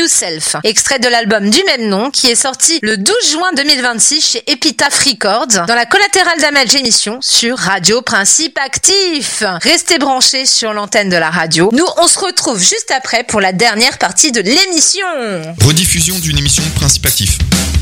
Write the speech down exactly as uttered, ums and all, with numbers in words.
Yourself, extrait de l'album du même nom qui est sorti le douze juin deux mille vingt-six chez Epitaph Records dans la collatérale d'Amage émission sur Radio Principe Actif. Restez branchés sur l'antenne de la radio. Nous, on se retrouve juste après pour la dernière partie de l'émission. Rediffusion d'une émission Principe Actif.